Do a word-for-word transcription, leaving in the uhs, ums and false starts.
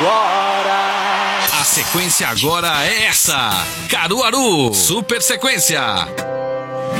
A sequência agora é essa: Caruaru, Super Sequência.